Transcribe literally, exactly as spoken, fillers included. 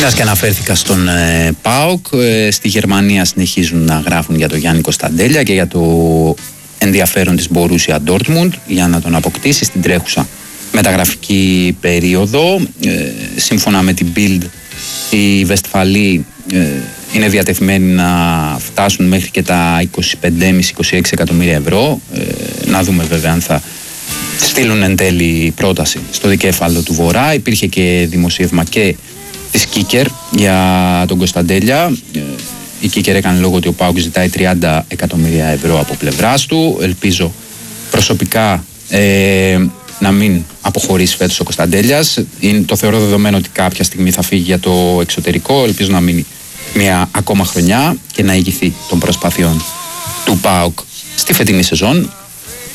Μιας και αναφέρθηκα στον ε, ΠΑΟΚ, ε, στη Γερμανία συνεχίζουν να γράφουν για τον Γιάννη Κωνσταντέλια και για το ενδιαφέρον της Μπορούσια Ντόρτμουντ για να τον αποκτήσει στην τρέχουσα μεταγραφική περίοδο. Ε, σύμφωνα με την Bild, οι Βεστφαλοί ε, είναι διατεθειμένοι να φτάσουν μέχρι και τα είκοσι πέντε κόμμα πέντε με είκοσι έξι εκατομμύρια ευρώ. Ε, να δούμε βέβαια αν θα στείλουν εν τέλει πρόταση στο δικέφαλο του Βορρά. Υπήρχε και δημοσίευμα και της Κίκερ για τον Κωνσταντέλια. Η Κίκερ έκανε λόγο ότι ο ΠΑΟΚ ζητάει τριάντα εκατομμύρια ευρώ από πλευράς του. Ελπίζω προσωπικά ε, να μην αποχωρήσει φέτος ο Κωνσταντέλιας. Είναι, το θεωρώ δεδομένο ότι κάποια στιγμή θα φύγει για το εξωτερικό. Ελπίζω να μείνει μια ακόμα χρονιά και να ηγηθεί των προσπαθειών του ΠΑΟΚ στη φετινή σεζόν.